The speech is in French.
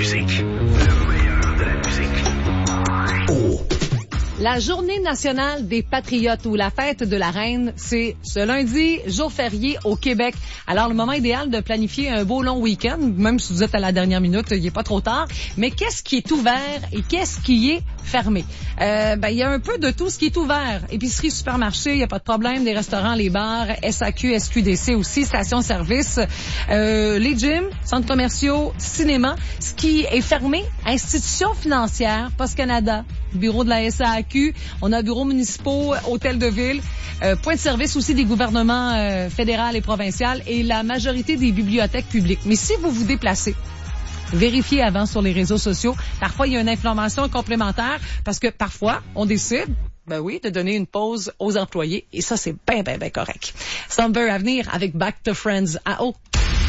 musique. Le meilleur de la musique. Oh. La Journée nationale des patriotes ou la fête de la reine, c'est ce lundi, jour férié au Québec. Alors, le moment idéal de planifier un beau long week-end, même si vous êtes à la dernière minute, il n'est pas trop tard. Mais qu'est-ce qui est ouvert et qu'est-ce qui est fermé? Il y a un peu de tout ce qui est ouvert. Épicerie, supermarché, il n'y a pas de problème. Les restaurants, les bars, SAQ, SQDC aussi, stations-service, les gyms, centres commerciaux, cinéma. Ce qui est fermé, institutions financières, Poste Canada, bureau de la SAQ, on a bureaux municipaux, hôtels de ville, points de service aussi des gouvernements fédéral et provincial et la majorité des bibliothèques publiques. Mais si vous vous déplacez, vérifiez avant sur les réseaux sociaux. Parfois, il y a une information complémentaire parce que parfois, on décide, de donner une pause aux employés et ça, c'est bien correct. Summer à venir avec Back to Friends à eau.